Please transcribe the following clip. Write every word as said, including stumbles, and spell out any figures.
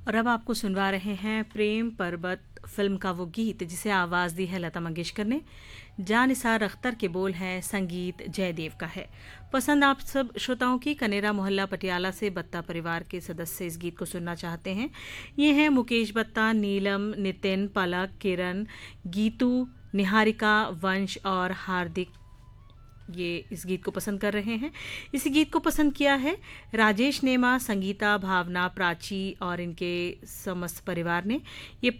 और अब आपको सुनवा रहे हैं प्रेम पर्वत फिल्म का वो गीत जिसे आवाज़ दी है लता मंगेशकर ने। जानिसार अख्तर के बोल हैं, संगीत जयदेव का है। पसंद आप सब श्रोताओं की कनेरा मोहल्ला पटियाला से बत्ता परिवार के सदस्य इस गीत को सुनना चाहते हैं। ये हैं मुकेश बत्ता, नीलम, नितिन, पलक, किरण, गीतू, निहारिका, वंश और हार्दिक। ये इस गीत को पसंद कर रहे हैं। इसी गीत को पसंद किया है राजेश नेमा, संगीता, भावना, प्राची और इनके समस्त परिवार ने। ये